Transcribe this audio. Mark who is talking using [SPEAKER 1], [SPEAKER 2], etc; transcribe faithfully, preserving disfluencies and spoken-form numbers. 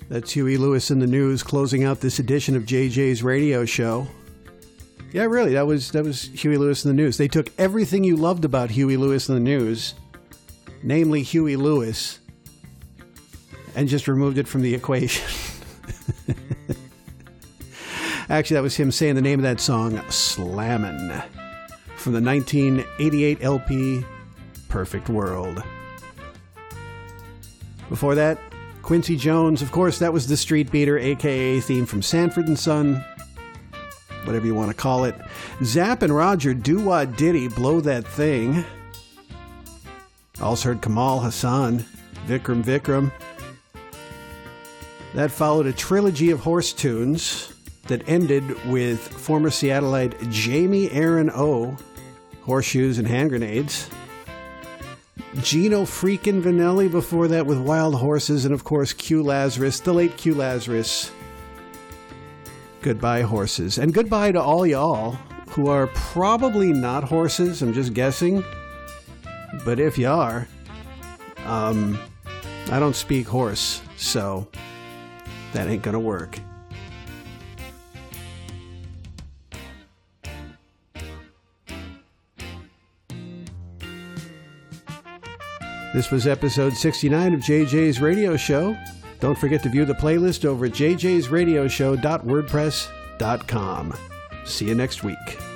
[SPEAKER 1] That's Huey Lewis in the News closing out this edition of J J's Radio Show. Yeah, really, that was that was Huey Lewis in the News. They took everything you loved about Huey Lewis in the News, namely Huey Lewis, and just removed it from the equation. Actually, that was him saying the name of that song, Slammin', from the nineteen eighty-eight L P, Perfect World. Before that, Quincy Jones, of course, that was the Street Beater, a k a theme from Sanford and Son, whatever you want to call it. Zapp and Roger, Do What Diddy, Blow That Thing. Also heard Kamal Hassan, Vikram Vikram. That followed a trilogy of horse tunes that ended with former Seattleite Jamie Aaron O, Horseshoes and Hand Grenades. Gino freaking Vanelli before that with Wild Horses, and of course Q Lazarus, the late Q Lazarus. Goodbye Horses. And goodbye to all y'all who are probably not horses, I'm just guessing. But if you are, um, I don't speak horse, so that ain't gonna work. This was episode sixty-nine of J J's Radio Show. Don't forget to view the playlist over at j j's radio show dot wordpress dot com. See you next week.